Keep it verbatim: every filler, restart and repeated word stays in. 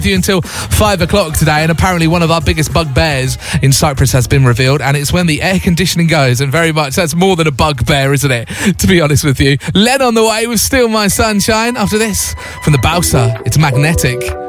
You until five o'clock today, and apparently one of our biggest bugbears in Cyprus has been revealed, and it's when the air conditioning goes, and very much that's more than a bugbear, isn't it, to be honest with you. Len on the way with Steal My Sunshine. After this, from the Bowser, it's Magnetic.